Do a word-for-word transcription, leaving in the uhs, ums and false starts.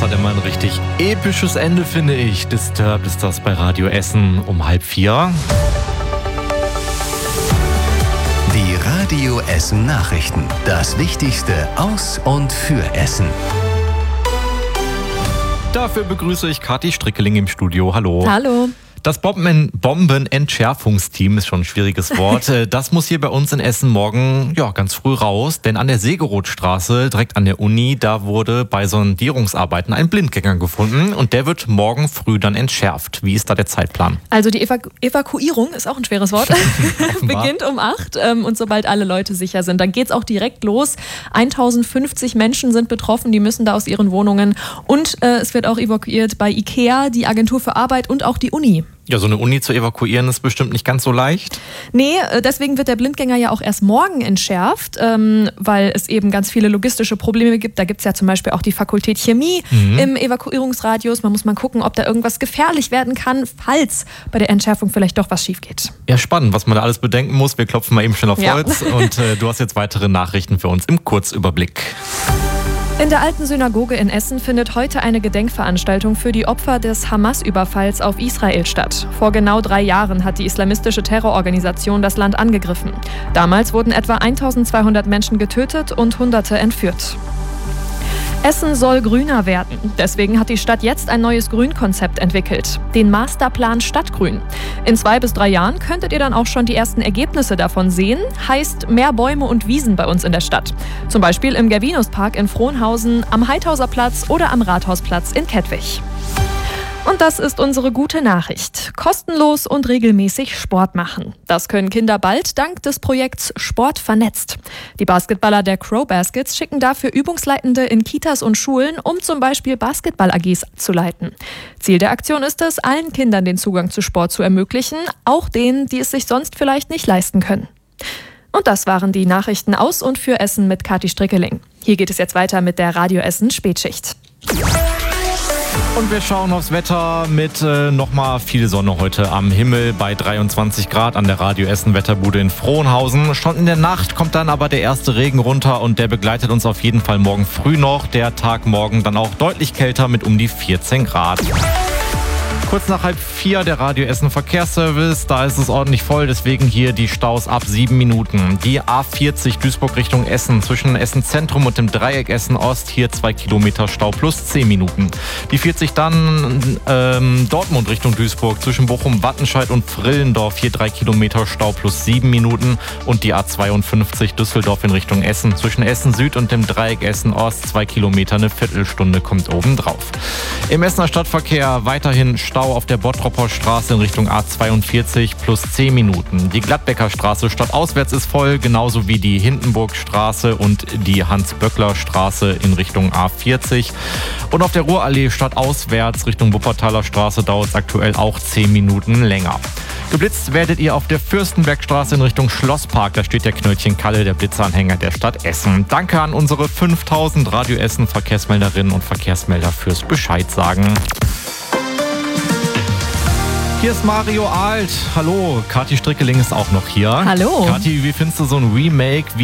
Das hat immer ein richtig episches Ende, finde ich. Disturbed ist das bei Radio Essen um halb vier. Die Radio Essen Nachrichten. Das Wichtigste aus und für Essen. Dafür begrüße ich Kathi Strickeling im Studio. Hallo. Hallo. Das Bomben- Bombenentschärfungsteam ist schon ein schwieriges Wort. Das muss hier bei uns in Essen morgen ja, ganz früh raus, denn an der Segerothstraße, direkt an der Uni, da wurde bei Sondierungsarbeiten ein Blindgänger gefunden und der wird morgen früh dann entschärft. Wie ist da der Zeitplan? Also die Evaku- Evakuierung ist auch ein schweres Wort. Beginnt um acht ähm, und sobald alle Leute sicher sind, dann geht's auch direkt los. tausendfünfzig Menschen sind betroffen, die müssen da aus ihren Wohnungen und äh, es wird auch evakuiert bei IKEA, die Agentur für Arbeit und auch die Uni. Ja, so eine Uni zu evakuieren ist bestimmt nicht ganz so leicht. Nee, deswegen wird der Blindgänger ja auch erst morgen entschärft, ähm, weil es eben ganz viele logistische Probleme gibt. Da gibt es ja zum Beispiel auch die Fakultät Chemie mhm. im Evakuierungsradius. Man muss mal gucken, ob da irgendwas gefährlich werden kann, falls bei der Entschärfung vielleicht doch was schief geht. Ja, spannend, was man da alles bedenken muss. Wir klopfen mal eben schnell auf ja. Holz und äh, du hast jetzt weitere Nachrichten für uns im Kurzüberblick. In der Alten Synagoge in Essen findet heute eine Gedenkveranstaltung für die Opfer des Hamas-Überfalls auf Israel statt. Vor genau drei Jahren hat die islamistische Terrororganisation das Land angegriffen. Damals wurden etwa eintausendzweihundert Menschen getötet und Hunderte entführt. Essen soll grüner werden. Deswegen hat die Stadt jetzt ein neues Grünkonzept entwickelt. Den Masterplan Stadtgrün. In zwei bis drei Jahren könntet ihr dann auch schon die ersten Ergebnisse davon sehen. Heißt mehr Bäume und Wiesen bei uns in der Stadt. Zum Beispiel im Gervinuspark in Frohnhausen, am Heidhauser Platz oder am Rathausplatz in Kettwig. Und das ist unsere gute Nachricht. Kostenlos und regelmäßig Sport machen. Das können Kinder bald dank des Projekts Sport vernetzt. Die Basketballer der Crow Baskets schicken dafür Übungsleitende in Kitas und Schulen, um zum Beispiel Basketball-A Gs zu leiten. Ziel der Aktion ist es, allen Kindern den Zugang zu Sport zu ermöglichen, auch denen, die es sich sonst vielleicht nicht leisten können. Und das waren die Nachrichten aus und für Essen mit Kathi Strickeling. Hier geht es jetzt weiter mit der Radio Essen Spätschicht. Und wir schauen aufs Wetter mit äh, nochmal viel Sonne heute am Himmel bei dreiundzwanzig Grad an der Radio Essen Wetterbude in Frohnhausen. Schon in der Nacht kommt dann aber der erste Regen runter und der begleitet uns auf jeden Fall morgen früh noch. Der Tag morgen dann auch deutlich kälter mit um die vierzehn Grad. Kurz nach halb vier der Radio Essen Verkehrsservice, da ist es ordentlich voll, deswegen hier die Staus ab sieben Minuten. Die A vierzig Duisburg Richtung Essen zwischen Essen Zentrum und dem Dreieck Essen Ost, hier zwei Kilometer Stau plus zehn Minuten. Die vierzig dann ähm, Dortmund Richtung Duisburg zwischen Bochum, Wattenscheid und Frillendorf, hier drei Kilometer Stau plus sieben Minuten. Und die A zweiundfünfzig Düsseldorf in Richtung Essen zwischen Essen Süd und dem Dreieck Essen Ost, zwei Kilometer, eine Viertelstunde kommt oben drauf. Im Essener Stadtverkehr weiterhin Stau auf der Bottropper Straße in Richtung A zweiundvierzig plus zehn Minuten. Die Gladbecker Straße stadtauswärts ist voll, genauso wie die Hindenburgstraße und die Hans-Böckler-Straße in Richtung A vierzig. Und auf der Ruhrallee stadtauswärts Richtung Wuppertaler Straße dauert es aktuell auch zehn Minuten länger. Geblitzt werdet ihr auf der Fürstenbergstraße in Richtung Schlosspark. Da steht der Knöllchen Kalle, der Blitzanhänger der Stadt Essen. Danke an unsere fünftausend Radio Essen Verkehrsmelderinnen und Verkehrsmelder fürs Bescheid sagen. Hier ist Mario Alt. Hallo, Kathi Strickeling ist auch noch hier. Hallo. Kathi, wie findest du so ein Remake wie